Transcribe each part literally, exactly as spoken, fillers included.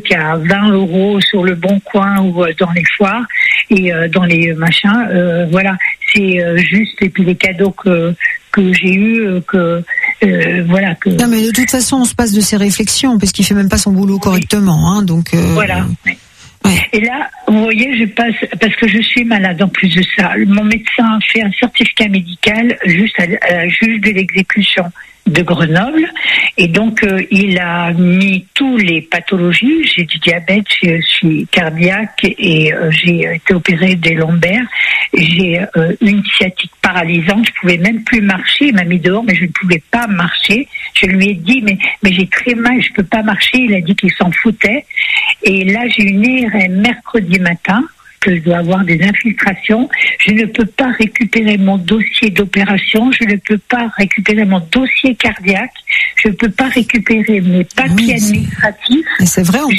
qui est à vingt euros sur le Bon Coin ou dans les foires et euh, dans les machins. Euh, voilà, c'est euh, juste. Et puis les cadeaux que que j'ai eu, que euh, voilà. Que... Non, mais de toute façon, on se passe de ses réflexions parce qu'il fait même pas son boulot correctement, hein. Donc euh... voilà. Ouais. Et là, vous voyez, je passe parce que je suis malade en plus de ça. Mon médecin a fait un certificat médical juste à, à la juge de l'exécution de Grenoble, et donc euh, il a mis tous les pathologies. J'ai du diabète, je suis cardiaque et euh, j'ai été opérée des lombaires. J'ai euh, une sciatique paralysante, je pouvais même plus marcher. Il m'a mis dehors, mais je ne pouvais pas marcher. Je lui ai dit, mais mais j'ai très mal, je peux pas marcher. Il a dit qu'il s'en foutait. Et là, j'ai une I R M mercredi matin, que je dois avoir des infiltrations. Je ne peux pas récupérer mon dossier d'opération, je ne peux pas récupérer mon dossier cardiaque, je ne peux pas récupérer mes papiers oui, administratifs. C'est vrai, on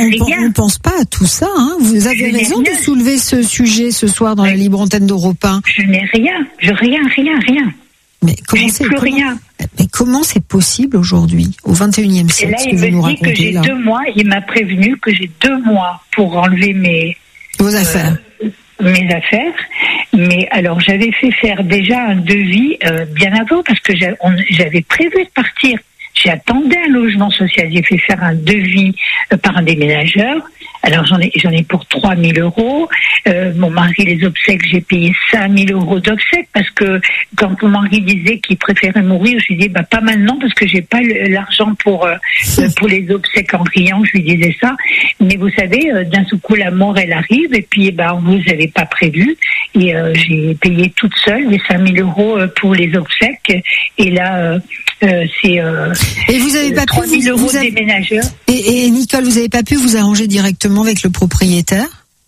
ne pense pas à tout ça. Hein. Vous avez je raison de soulever ce sujet ce soir dans oui. la libre antenne d'Europe un. Je n'ai rien, je rien, rien, rien. Mais comment c'est, plus comment, rien. Mais comment c'est possible aujourd'hui, au vingt et unième siècle? Et là, il me dit que j'ai là. deux mois, il m'a prévenu que j'ai deux mois pour enlever mes... Vos affaires. Euh, mes affaires. Mais alors, j'avais fait faire déjà un devis euh, bien avant, parce que j'avais, on, j'avais prévu de partir. J'attendais un logement social. J'ai fait faire un devis euh, par un déménageur. Alors, j'en ai, j'en ai pour trois mille euros. Euh, mon mari, les obsèques, j'ai payé cinq mille euros d'obsèques, parce que quand mon mari disait qu'il préférait mourir, je lui disais, bah, pas maintenant, parce que j'ai pas l'argent pour, euh, pour les obsèques en riant, je lui disais ça. Mais vous savez, euh, d'un seul coup, la mort, elle arrive, et puis, bah, on vous avait pas prévu. Et, euh, j'ai payé toute seule les cinq mille euros pour les obsèques. Et là, euh, euh, c'est, euh, et vous avez pas trois mille pu, euros vous avez... déménageurs. Et, et Nicole, vous avez pas pu vous arranger directement avec le propriétaire?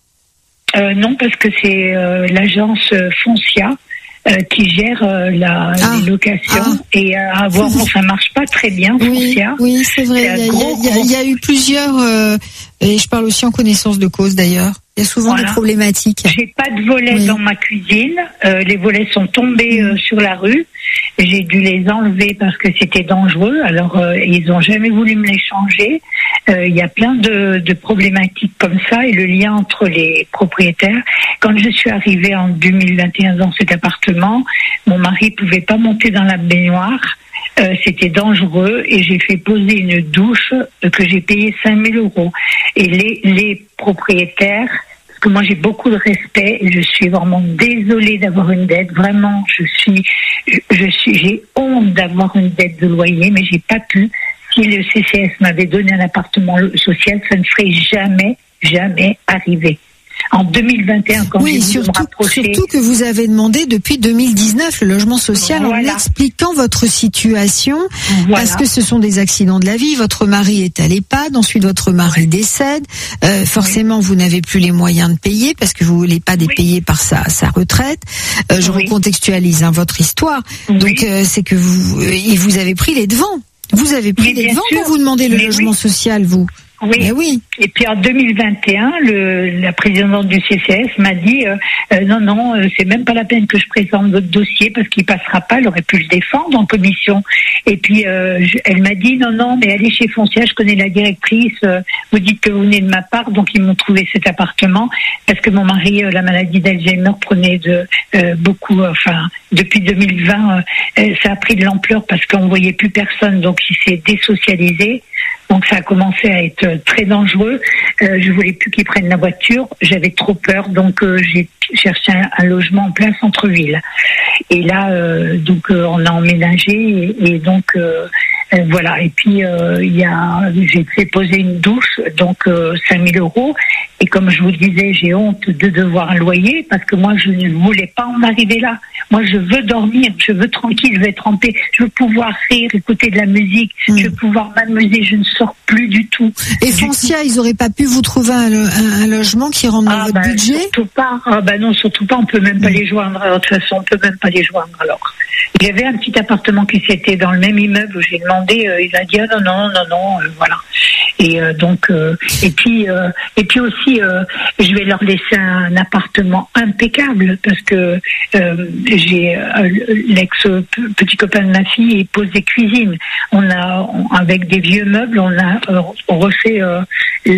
Euh, non, parce que c'est euh, l'agence Foncia euh, qui gère euh, la ah, les locations ah. et euh, avoir bon, ça marche pas très bien. Oui, Foncia. oui, c'est vrai. Il y, gros, y, y, y a eu plusieurs euh, et je parle aussi en connaissance de cause d'ailleurs. Il y a souvent voilà. des problématiques. J'ai pas de volets oui. dans ma cuisine. Euh, les volets sont tombés euh, sur la rue. J'ai dû les enlever parce que c'était dangereux. Alors, euh, ils ont jamais voulu me les changer. Euh, il y a plein de, de problématiques comme ça et le lien entre les propriétaires. Quand je suis arrivée en deux mille vingt et un dans cet appartement, mon mari pouvait pas monter dans la baignoire. Euh, c'était dangereux et j'ai fait poser une douche que j'ai payée cinq mille euros. Et les, les propriétaires, parce que moi j'ai beaucoup de respect et je suis vraiment désolée d'avoir une dette. Vraiment, je suis, je, je suis, j'ai honte d'avoir une dette de loyer, mais j'ai pas pu. Si le C C S m'avait donné un appartement social, ça ne serait jamais, jamais arrivé. En deux mille vingt et un, quand oui, j'ai surtout, voulu me rapprocher... surtout que vous avez demandé depuis deux mille dix-neuf le logement social voilà. en expliquant votre situation, voilà. parce que ce sont des accidents de la vie. Votre mari est à l'EHPAD, ensuite votre mari oui. décède. Euh, forcément, oui. vous n'avez plus les moyens de payer parce que vous voulez pas dépayer oui. par sa, sa retraite. Euh, je oui. recontextualise hein, votre histoire. Oui. Donc, euh, c'est que vous, euh, vous avez pris les devants. Vous avez pris Mais les devants sûr. quand vous demandez le Mais logement oui. social, vous. Oui. Mais oui. Et puis en deux mille vingt et un, le, la présidente du C C S m'a dit euh, euh, non, non, euh, c'est même pas la peine que je présente votre dossier parce qu'il passera pas. Elle aurait pu le défendre en commission. Et puis euh, je, elle m'a dit non, non, mais allez chez Foncia, je connais la directrice. Euh, vous dites que vous venez de ma part, donc ils m'ont trouvé cet appartement parce que mon mari, euh, la maladie d'Alzheimer, prenait de euh, beaucoup. Euh, enfin, depuis deux mille vingt, euh, ça a pris de l'ampleur parce qu'on voyait plus personne, donc il s'est désocialisé. Donc ça a commencé à être très dangereux. Euh, je voulais plus qu'ils prennent la voiture. J'avais trop peur, donc euh, j'ai cherché un, un logement en plein centre-ville. Et là, euh, donc euh, on a emménagé et, et donc euh, euh, voilà. Et puis euh, il y a, j'ai fait poser une douche, donc euh, cinq mille euros. Et comme je vous disais, j'ai honte de devoir un loyer parce que moi je ne voulais pas en arriver là. Moi je veux dormir, je veux tranquille, je veux être en paix, je veux pouvoir rire, écouter de la musique, mmh. je veux pouvoir m'amuser. Je ne sors plus du tout. Et Foncia, ils auraient pas pu vous trouver un, un, un logement qui rentre dans ah, votre bah, budget? Surtout pas. Ah bah non, surtout pas. On peut même pas mmh. les joindre. Alors, de toute façon, on peut même pas les joindre. Alors, il y avait un petit appartement qui s'était dans le même immeuble où j'ai demandé. Euh, il a dit ah, non, non, non, non, euh, voilà. Et euh, donc, euh, et puis, euh, et puis aussi, euh, je vais leur laisser un appartement impeccable parce que euh, j'ai euh, l'ex petit copain de ma fille il pose des cuisines. On a on, avec des vieux meubles, on a euh, refait euh,